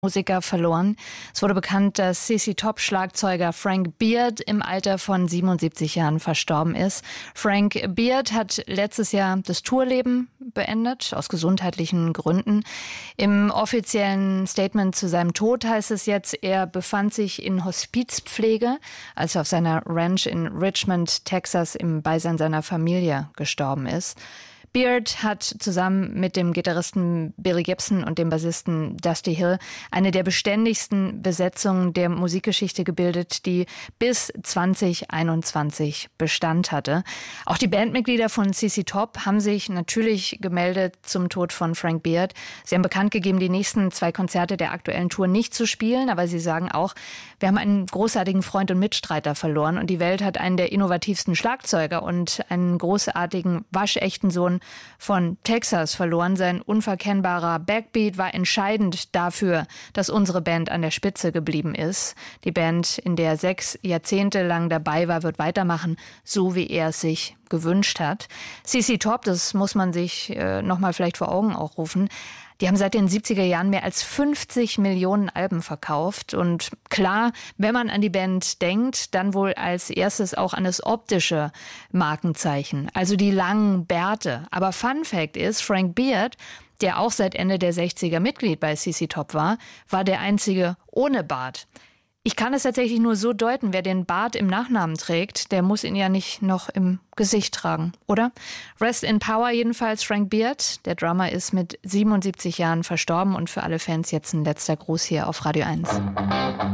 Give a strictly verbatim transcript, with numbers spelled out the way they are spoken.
Musiker verloren. Es wurde bekannt, dass C C Top-Schlagzeuger Frank Beard im Alter von siebenundsiebzig Jahren verstorben ist. Frank Beard hat letztes Jahr das Tourleben beendet, aus gesundheitlichen Gründen. Im offiziellen Statement zu seinem Tod heißt es jetzt, er befand sich in Hospizpflege, als er auf seiner Ranch in Richmond, Texas, im Beisein seiner Familie gestorben ist. Beard hat zusammen mit dem Gitarristen Billy Gibson und dem Bassisten Dusty Hill eine der beständigsten Besetzungen der Musikgeschichte gebildet, die bis zwanzig einundzwanzig Bestand hatte. Auch die Bandmitglieder von C C Top haben sich natürlich gemeldet zum Tod von Frank Beard. Sie haben bekannt gegeben, die nächsten zwei Konzerte der aktuellen Tour nicht zu spielen, aber sie sagen auch, wir haben einen großartigen Freund und Mitstreiter verloren und die Welt hat einen der innovativsten Schlagzeuger und einen großartigen, waschechten Sohn von Texas verloren. Sein unverkennbarer Backbeat war entscheidend dafür, dass unsere Band an der Spitze geblieben ist. Die Band, in der sechs Jahrzehnte lang dabei war, wird weitermachen, so wie er es sich gewünscht hat. C C Top, das muss man sich äh, nochmal vielleicht vor Augen auch rufen, die haben seit den siebziger Jahren mehr als fünfzig Millionen Alben verkauft. Und klar, wenn man an die Band denkt, dann wohl als erstes auch an das optische Markenzeichen, also die langen Bärte. Aber Fun Fact ist, Frank Beard, der auch seit Ende der sechziger Mitglied bei C C Top war, war der einzige ohne Bart. Ich kann es tatsächlich nur so deuten, wer den Bart im Nachnamen trägt, der muss ihn ja nicht noch im Gesicht tragen, oder? Rest in Power jedenfalls Frank Beard. Der Drummer ist mit siebenundsiebzig Jahren verstorben und für alle Fans jetzt ein letzter Gruß hier auf Radio eins.